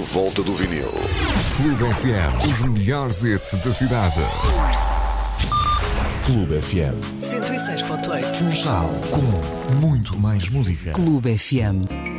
volta do vinil. Clube FM, os melhores hits da cidade. Clube FM 106.8. Funchal, com muito mais música. Clube FM.